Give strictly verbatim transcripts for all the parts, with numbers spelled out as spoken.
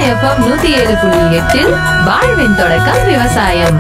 FM நூத்தி ஏழு புள்ளி எட்டில் வாழ்வின் தொடக்கம் விவசாயம்.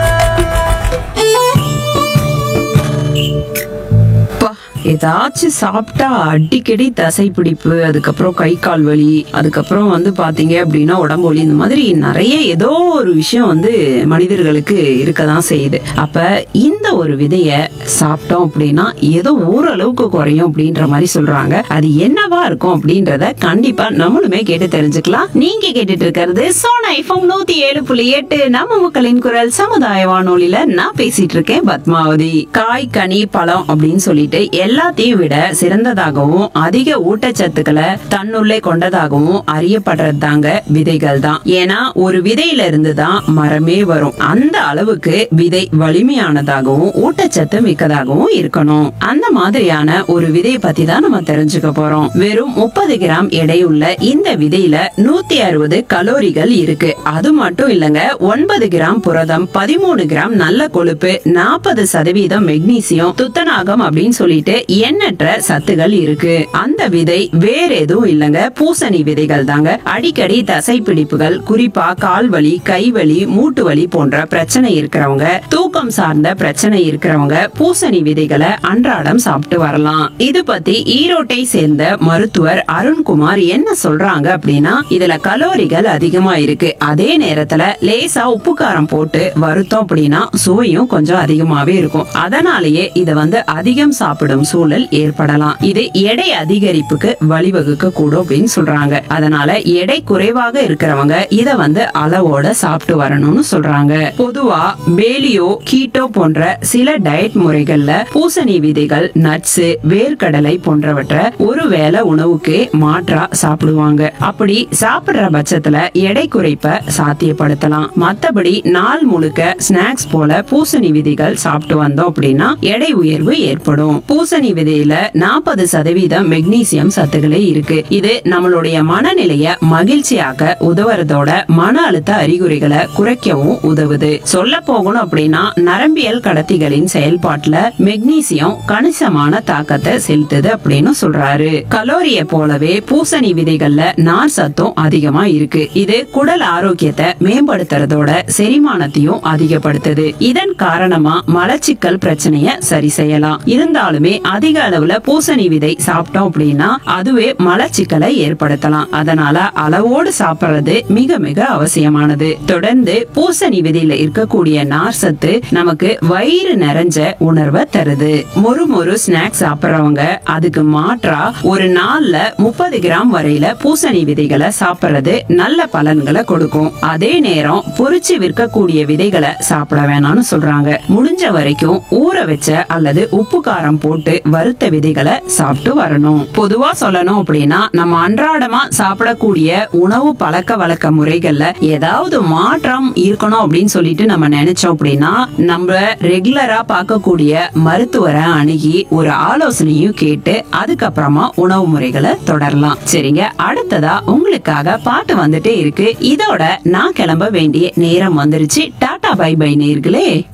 ஏதாச்சும் சாப்பிட்டா அடிக்கடி தசை பிடிப்பு, அதுக்கப்புறம் கை கால் வலி, அதுக்கப்புறம் வந்து பாத்தீங்க அப்படின்னா உடம்பு வலி, இந்த மாதிரி நிறைய ஏதோ ஒரு விஷயம் வந்து மனிதர்களுக்கு இருக்கதான் செய்யுது. அப்ப இந்த ஒரு விதைய சாப்பிட்டோம் அப்படின்னா ஏதோ ஓரளவுக்கு குறையும் அப்படின்ற மாதிரி சொல்றாங்க. அது என்னவா இருக்கும் அப்படின்றத கண்டிப்பா நம்மளுமே கேட்டு தெரிஞ்சுக்கலாம். நீங்க கேட்டுட்டு இருக்கிறது சோனா எஃப்எம் நூத்தி ஏழு புள்ளி எட்டு நம்ம மக்களின் குரல் சமுதாய வானொலியில நான் பேசிட்டு இருக்கேன் பத்மாவதி. காய், கனி, பழம் அப்படின்னு சொல்லிட்டு எல்லாத்தையும் விட சிறந்ததாகவும் அதிக ஊட்டச்சத்துக்களை தன்னுள்ளே கொண்டதாகவும் அறியப்படுறது தாங்க விதைகள் தான். ஏன்னா ஒரு விதையில இருந்து தான் மரமே வரும். அந்த அளவுக்கு விதை வலிமையானதாகவும் ஊட்டச்சத்து மிக்கதாகவும் இருக்கணும். அந்த மாதிரியான ஒரு விதையை பத்தி தான் நம்ம தெரிஞ்சுக்க போறோம். வெறும் முப்பது கிராம் எடையுள்ள இந்த விதையில நூத்தி அறுபது கலோரிகள் இருக்கு. அது மட்டும் இல்லங்க, ஒன்பது கிராம் புரதம், பதிமூணு கிராம் நல்ல கொழுப்பு, நாற்பது சதவீதம் மெக்னீசியம், துத்தநாகம் அப்படின்னு சொல்லிட்டு எண்ணற்ற சத்துகள் இருக்கு. அந்த விதை வேற எதுவும் இல்லங்க, பூசணி விதைகள் தாங்க. அடிக்கடி தசை பிடிப்புகள், குறிப்பா கால்வலி, கைவலி, மூட்டு வலி போன்ற பிரச்சனை இருக்கிறவங்க, தூக்கம் சார்ந்த பிரச்சனை இருக்கிறவங்க பூசணி விதைகளை அன்றாடம் சாப்பிட்டு வரலாம். இது பத்தி ஈரோட்டை சேர்ந்த மருத்துவர் அருண்குமார் என்ன சொல்றாங்க அப்படின்னா, இதுல கலோரிகள் அதிகமா இருக்கு. அதே நேரத்துல லேசா உப்பு காரம் போட்டு வருத்தம் அப்படின்னா சுவையும் கொஞ்சம் அதிகமாவே இருக்கும். அதனாலேயே இத வந்து அதிகம் சாப்பிடும் சூழல் ஏற்படலாம். இது எடை அதிகரிப்புக்கு வழிவகுக்க கூடும் அப்படின்னு சொல்றாங்க. அதனால எடை குறைவாக இருக்கிறவங்க இத வந்து அளவோட சாப்பிட்டு வரணும்னு சொல்றாங்க. பொதுவா பேலியோ, கீட்டோ போன்ற சில டயட் முறைகள்ல பூசணி விதைகள், நட்ஸ், வேர்க்கடலை போன்றவற்றை ஒருவேளை உணவுக்கு மாற்றா சாப்பிடுவாங்க. அப்படி சாப்பிடுற பட்சத்துல எடை குறைப்ப சாத்தியப்படுத்தலாம். மத்தபடி நாள் முழுக்க ஸ்நாக்ஸ் போல பூசணி விதைகள் சாப்பிட்டு வந்தோம் அப்படின்னா எடை உயர்வு ஏற்படும். பூசணி விதையில நாற்பது சதவீதம் மெக்னீசியம் சத்துக்களே இருக்கு. இது நம்மளுடைய மனநிலைய மகிழ்ச்சியாக்க உதவுறதோட மன அழுத்த அறிகுறிகளை குறைக்கவும் உதவுது. சொல்ல போகணும் அப்படின்னா நரம்பியல் கடத்திகளின் செயல்பாட்டுல மெக்னீசியம் கணிசமான தாக்கத்தை செலுத்துது அப்படின்னு சொல்றாரு. கலோரிய போலவே பூசணி விதைகள்ல நார் சத்தும் அதிகமா இருக்கு. இது குடல் ஆரோக்கியத்தை மேம்படுத்துறதோட செரிமானத்தையும் அதிகப்படுத்துது. இதன் காரணமா மலச்சிக்கல் பிரச்சனைய சரி செய்யலாம். இருந்தாலுமே அதிக அளவுல பூசணி விதை சாப்பிட்டோம் அப்படின்னா அதுவே மலச்சிக்கலை ஏற்படுத்தலாம். அதனால அளவோடு சாப்பிடுறது மிக மிக அவசியமானது. தொடர்ந்து பூசணி விதையில இருக்கக்கூடிய நார் சத்து நமக்கு வயிறு நிறைஞ்ச உணர்வை தருது. மொறு மொறு ஸ்நாக்ஸ் சாப்பிடுறவங்க அதுக்கு மாற்றா ஒரு நாள்ல முப்பது கிராம் வரையில பூசணி விதைகளை சாப்பிடுறது நல்ல பலன்களை கொடுக்கும். அதே நேரம் பொரிச்சு விற்கக்கூடிய விதைகளை சாப்பிட வேணாம்னு சொல்றாங்க. முடிஞ்ச வரைக்கும் ஊற வச்ச அல்லது உப்பு காரம் போட்டு வறுத்த விதைகளை சாப்பிட்டு வரணும். பொதுவா சொல்லணும் அப்படின்னா நம்ம அன்றாடமா சாப்பிடக்கூடிய உணவு பழக்க வழக்க முறைகள்ல ஏதாவது மாற்றம் இருக்கணும் அப்படின்னு சொல்லிட்டு நம்ம நினைச்சோம் அப்படின்னா நம்ம ரெகுலரா பார்க்கக்கூடிய மருத்துவரை அணுகி ஒரு ஆலோசனையும் கேட்டு அதுக்கப்புறமா உணவு முறைகளை தொடரலாம். சரிங்க, அடுத்ததா உங்களுக்காக பாட்டு வந்துட்டே இருக்கு. இதோட நான் கிளம்ப வேண்டிய நேரம் வந்துருச்சு. டாடா பை பை நேயர்களே.